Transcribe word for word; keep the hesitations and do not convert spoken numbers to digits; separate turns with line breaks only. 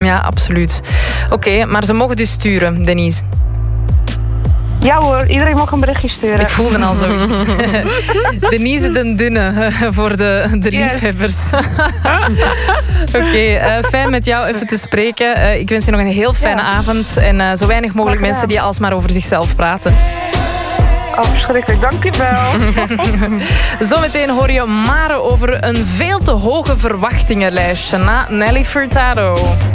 Ja, absoluut. Oké, okay, maar ze mogen dus sturen, Denise.
Ja hoor, iedereen mag een berichtje sturen.
Ik voelde al zoiets. Denise den Dunne, voor de, de liefhebbers. Oké, okay, uh, fijn met jou even te spreken. Uh, ik wens je nog een heel fijne ja. avond. En uh, zo weinig mogelijk mensen die alsmaar over zichzelf praten.
Oh, verschrikkelijk. Dank je wel.
Zometeen hoor je Mare over een veel te hoge verwachtingenlijstje na Nelly Furtado.